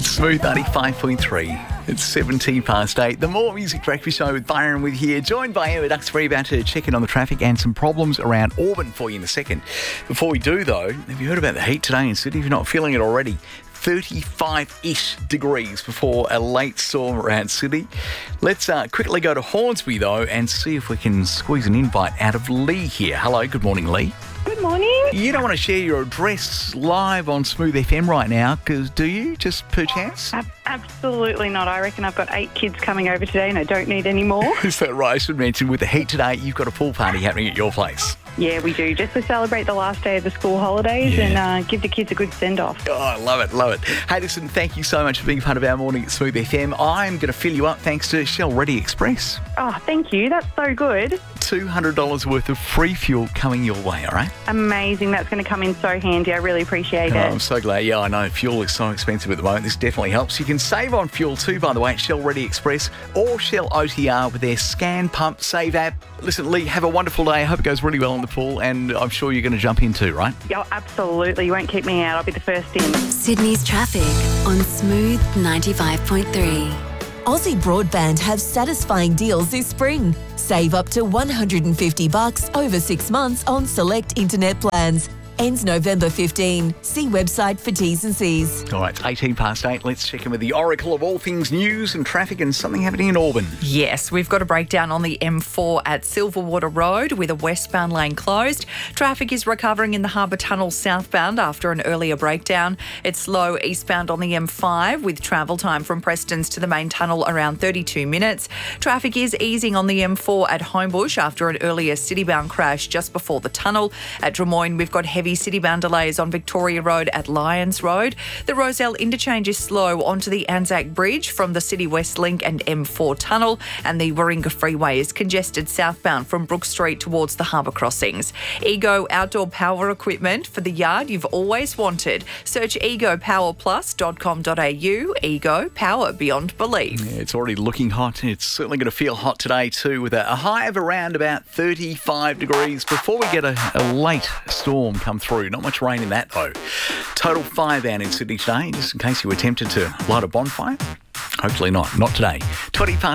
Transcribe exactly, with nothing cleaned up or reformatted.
It's Smooth ninety-five point three. It's seventeen past eight. The More Music Breakfast Show with Byron with here, joined by Emma Duxbury, about to check in on the traffic and some problems around Auburn for you in a second. Before we do, though, have you heard about the heat today in Sydney? If you're not feeling it already, thirty-five-ish degrees before a late storm around Sydney. Let's uh, quickly go to Hornsby, though, and see if we can squeeze an invite out of Lee here. Hello, good morning, Lee. Good morning. You don't want to share your address live on Smooth F M right now, because do you, just perchance? Ab- absolutely not. I reckon I've got eight kids coming over today and I don't need any more. Is that right? I should mention, with the heat today, you've got a pool party happening at your place. Yeah, we do. Just to celebrate the last day of the school holidays Yeah. and uh, give the kids a good send-off. Oh, I love it, love it. Hey, listen, thank you so much for being part of our morning at Smooth F M. I'm going to fill you up thanks to Shell Ready Express. Oh, thank you. That's so good. two hundred dollars worth of free fuel coming your way, all right? Amazing. That's going to come in so handy. I really appreciate Oh, it. I'm so glad. Yeah, I know. Fuel is so expensive at the moment. This definitely helps. You can save on fuel too, by the way, at Shell Ready Express or Shell O T R with their Scan Pump Save app. Listen, Lee, have a wonderful day. I hope it goes really well in the pool, and I'm sure you're going to jump in too, right? Yeah, absolutely. You won't keep me out. I'll be the first in. Sydney's traffic on Smooth ninety-five point three. Aussie Broadband have satisfying deals this spring. Save up to one hundred fifty bucks over six months on select internet plans. Ends November fifteenth. See website for T's and C's. All right, it's eighteen past eight. Let's check in with the oracle of all things news and traffic and something happening in Auburn. Yes, we've got a breakdown on the M four at Silverwater Road with a westbound lane closed. Traffic is recovering in the Harbour Tunnel southbound after an earlier breakdown. It's slow eastbound on the M five with travel time from Prestons to the main tunnel around thirty-two minutes. Traffic is easing on the M four at Homebush after an earlier citybound crash just before the tunnel. At Drummoyne, we've got heavy citybound delays on Victoria Road at Lyons Road. The Roselle interchange is slow onto the Anzac Bridge from the City West Link and M four tunnel, and the Warringah Freeway is congested southbound from Brook Street towards the harbour crossings. Ego outdoor power equipment for the yard you've always wanted. Search ego power plus dot com dot a u. Ego, power beyond belief. Yeah, it's already looking hot. It's certainly going to feel hot today too, with a, a high of around about thirty-five degrees before we get a, a late storm come through. Not much rain in that though. Total fire ban in Sydney today, just in case you were tempted to light a bonfire. Hopefully not. Not today. twenty past